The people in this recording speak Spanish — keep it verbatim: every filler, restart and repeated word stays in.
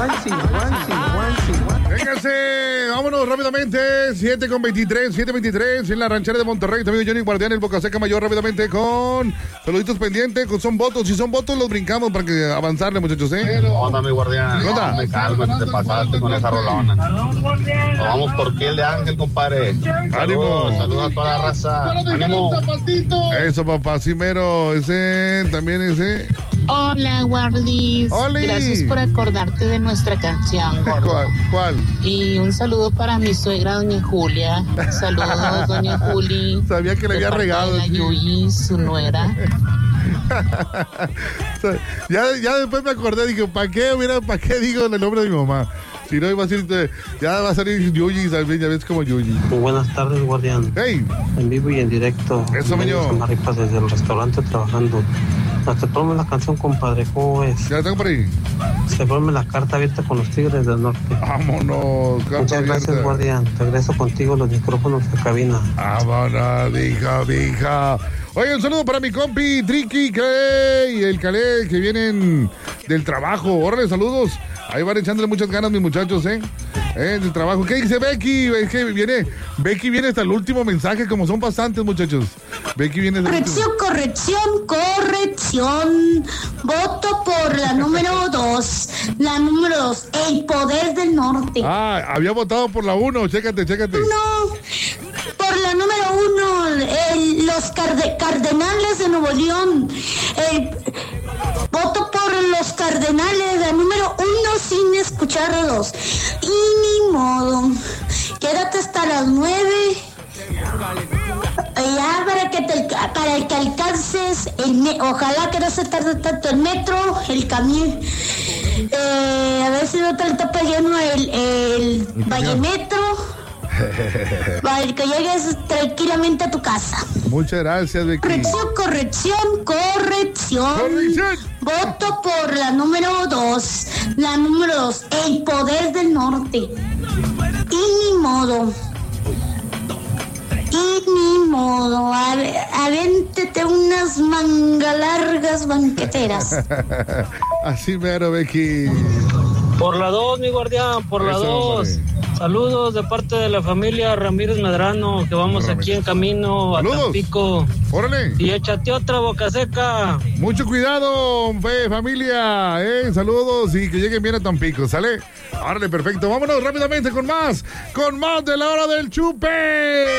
Véngase, vámonos rápidamente. siete con veintitrés, siete veintitrés en la ranchera de Monterrey. También Johnny Guardián, el Boca Seca Mayor, rápidamente con saluditos pendientes, con son votos. Si son votos, los brincamos para que avanzarle, muchachos, ¿eh? Onda, mi guardián. ¿Qué onda? Me calma, te pasaste con esa rolona. Nos vamos por piel de ángel, compadre. ¡Ánimo! Saludos, saludos a toda la raza. ¡Ánimo! Eso, papá, sí, mero. Ese, también ese. Hola, Guardis. ¡Oli! Gracias por acordarte de nuestra canción, gordo. ¿Cuál? ¿Cuál? Y un saludo para mi suegra, doña Julia. Saludos, doña Juli. Sabía que le había De parte regado. de la Sí. Yuyi, su nuera. ya, ya después me acordé, dije, ¿para qué? Mira, ¿para qué digo el nombre de mi mamá? Si no, iba a decir, ya va a salir Yuyi, ¿sabes? Ya ves como Yuyi. Buenas tardes, guardián. Hey. En vivo y en directo. Eso, meño. Maripas desde el restaurante trabajando. Hasta ponme la canción, compadre. ¿Cómo es? Ya la tengo por ahí. Se ponme la carta abierta con los Tigres del Norte. Vámonos, carta Muchas gracias, abierta. guardián. Regreso contigo los micrófonos de cabina. Vámonos, hija, hija. Oye, un saludo para mi compi, Tricky, Clay y el Calé, que vienen del trabajo. Órale, saludos. Ahí van echándole muchas ganas mis muchachos, ¿eh? ¿Eh? Del trabajo. ¿Qué dice Becky? Es que viene, Becky viene hasta el último mensaje, como son bastantes, muchachos. Becky viene hasta el último. Corrección, corrección, corrección. Voto por la número dos. La número dos, el poder del norte. Ah, había votado por la uno. Chécate, chécate. No, por la número uno, el- los carde- cardenales de Nuevo León. El, voto por los cardenales, la número uno, sin escucharlos. Y ni modo. Quédate hasta las nueve. Ya para que te, para que alcances el me- ojalá que no se tarde tanto el metro, el camión, eh, a ver si no te topa lleno el, el Vallemetro, para que llegues tranquilamente a tu casa. Muchas gracias, Becky. Corrección, corrección, corrección. Corrección. Voto por la número dos. La número dos, el poder del norte. Y ni modo. Y ni modo. ave- Avéntete unas manga largas banqueteras. Así mero, Becky. Por la dos, mi guardián, por la Eso, dos. hombre. Saludos de parte de la familia Ramírez Medrano, que vamos Ramírez. aquí en camino a Saludos. Tampico. Órale. Y échate otra Boca Seca. Mucho cuidado, fe, familia. Eh, saludos y que lleguen bien a Tampico, ¿sale? Órale, perfecto. Vámonos rápidamente con más. Con más de la hora del chupe.